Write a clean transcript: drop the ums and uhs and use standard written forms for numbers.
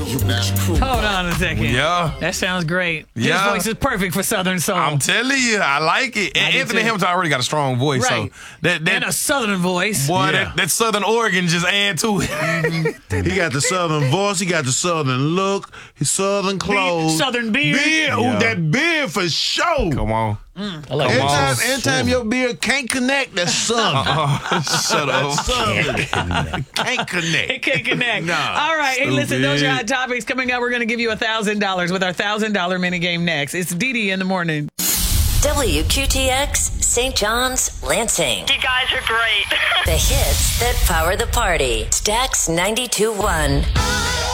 Hold on a second. Yeah. That sounds great. Yeah. His voice is perfect for Southern Soul. I'm telling you, I like it. And do Anthony too. Hamilton already got a strong voice. Right. So that and a Southern voice. boy, Yeah. that Southern Oregon just add to it. He got the Southern voice. He got the Southern look. His Southern clothes. Southern beard. Ooh, Yeah. that beard for sure. Come on. I like Come on. Anytime your beard can't connect, that's Southern. Shut up. Southern. Can't connect. It can't connect. No. All right. Hey, listen, those are Stupid. hot topics. Coming up, we're going to give you $1,000 with our $1,000 mini game next. It's Dee Dee in the morning. WQTX, St. John's, Lansing. You guys are great. The hits that power the party. Stax 92.1.